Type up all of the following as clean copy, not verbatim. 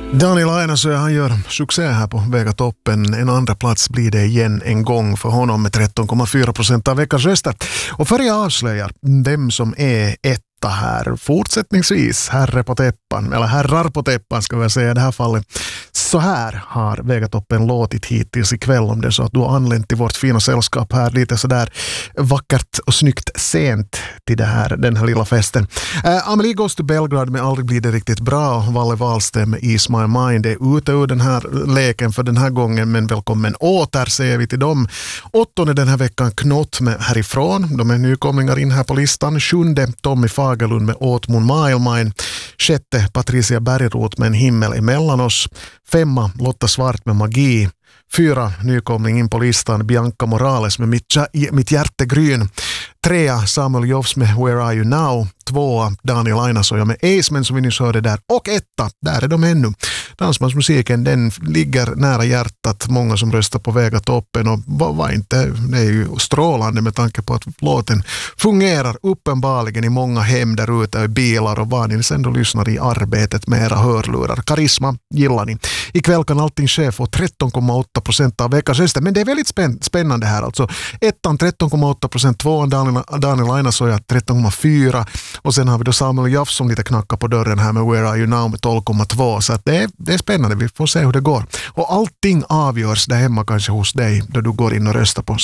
Daniel Ainasö, han gör succé här på Vegatoppen. En andra plats blir det igen en gång för honom med 13,4% av veckans röster. Och för jag avslöjar vem som är etta här fortsättningsvis, herrar på täppan ska jag säga i det här fallet. Så här har Vegatoppen låtit hittills ikväll, om det är så att du har anlänt till vårt fina sällskap här lite sådär vackert och snyggt sent till den här lilla festen. Amelie Goes to Belgrad med Aldrig blir det riktigt bra. Valle Wahlsten med Ease My Mind är ute ur den här leken för den här gången, men välkommen åter säger vi till dem. 8:e den här veckan Knott med Härifrån. De är nykomlingar in här på listan. 7:e Tommy Fagerlund med Åtmon Mile. 6:e Patricia Bergroth med En himmel emellan oss. 5:a Lotta Svart med Magi. 4 nykomling in på listan Bianca Morales med Mitt hjärtegryn. 3 Samuel Jofs med Where Are You Now. 2 Daniel Ainasö med Aceman som vi nyss hörde där. Och 1, där är de ännu. Dansbandsmusiken, den ligger nära hjärtat. Många som röstar på Vegatoppen och var inte, det är ju strålande med tanke på att låten fungerar uppenbarligen i många hem där ute i bilar och vad ni sen då lyssnar i arbetet med era hörlurar. Karisma gillar ni. Ikväll kan allting ske få 13,8% av veckans röster, men det är väldigt spännande här alltså. 1:an 13,8%, 2:an Daniel Ainasö 13,4%. Och sen har vi då Samuel Jafs som lite knackar på dörren här med Where Are You Now med 12,2%. Så att det är spännande, vi får se hur det går. Och allting avgörs där hemma kanske hos dig då du går in och röstar på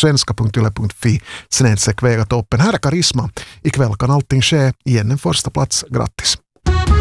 svenska.yle.fi/Vegatoppen. Här är Karisma. Ikväll kan allting ske igen en första plats. Grattis!